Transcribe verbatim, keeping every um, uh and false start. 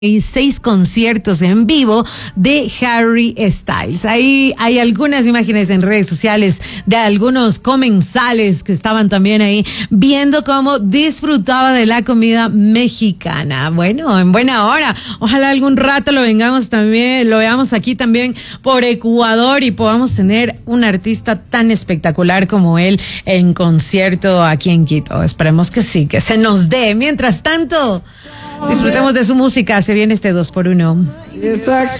Y seis conciertos en vivo de Harry Styles. Ahí hay algunas imágenes en redes sociales de algunos comensales que estaban también ahí viendo cómo disfrutaba de la comida mexicana. Bueno, en buena hora. Ojalá algún rato lo vengamos también, lo veamos aquí también por Ecuador y podamos tener un artista tan espectacular como él en concierto aquí en Quito. Esperemos que sí, que se nos dé. Mientras tanto, disfrutemos de su música. Se viene este dos por uno.